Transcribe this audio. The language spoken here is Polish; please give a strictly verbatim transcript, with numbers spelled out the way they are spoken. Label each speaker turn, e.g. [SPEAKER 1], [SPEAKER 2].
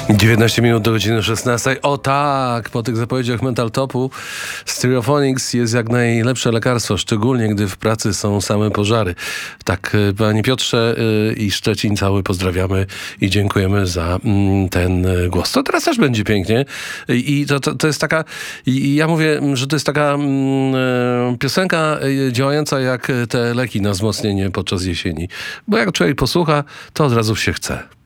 [SPEAKER 1] dziewiętnaście minut do godziny szesnastej. O tak, po tych zapowiedziach Mental Topu Stereophonics jest jak najlepsze lekarstwo, szczególnie gdy w pracy są same pożary. Tak, panie Piotrze i Szczecin cały pozdrawiamy i dziękujemy za ten głos. To teraz też będzie pięknie i to, to, to jest taka, i ja mówię, że to jest taka piosenka działająca jak te leki na wzmocnienie podczas jesieni, bo jak człowiek posłucha, to od razu się chce.